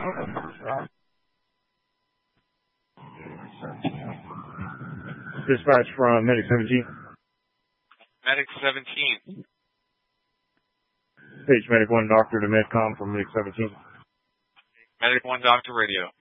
Dispatch from Medic 17. Medic 17. Page Medic 1 Doctor to Medcom from Medic 17. Medic 1 Doctor Radio.